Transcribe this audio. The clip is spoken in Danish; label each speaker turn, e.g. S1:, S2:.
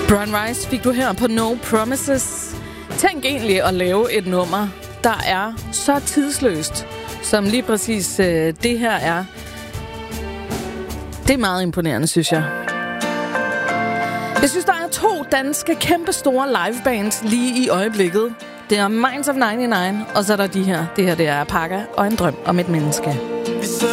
S1: Brian Rice fik du her på No Promises. Tænk egentlig at lave et nummer, der er så tidsløst, som lige præcis det her er. Det er meget imponerende, synes jeg. Jeg synes, der er 2 danske kæmpestore livebands lige i øjeblikket. Det er Minds of 99, og så er der de her. Det her, det er Pakka og en drøm om et menneske.